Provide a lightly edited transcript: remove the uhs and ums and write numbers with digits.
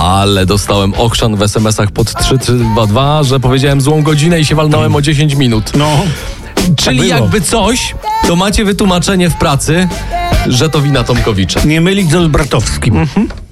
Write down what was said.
ale dostałem ochrzan w SMS-ach pod 3322, że powiedziałem złą godzinę i się walnąłem o 10 minut. No. Czyli było. jakby coś, to macie wytłumaczenie w pracy, że to wina Tomkowicza. Nie mylić z Olbratowskim.